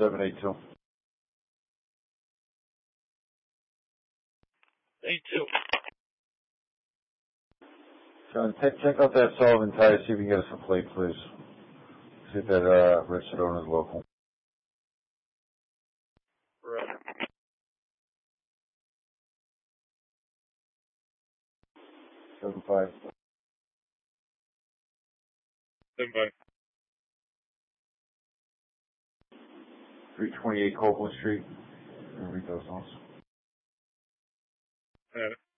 782. 82. John, check out that Sullivan tire, see if you can get us a plate, please. See if that registered owner is local. Right. 75. 75. 328 Copeland Street. Read those notes. Got it.